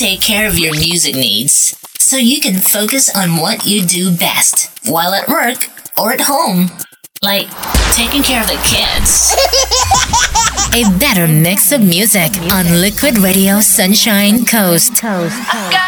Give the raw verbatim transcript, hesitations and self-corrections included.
take care of your music needs so you can focus on what you do best while at work or at home, like taking care of the kids. A better mix of music on Liquid Radio Sunshine Coast.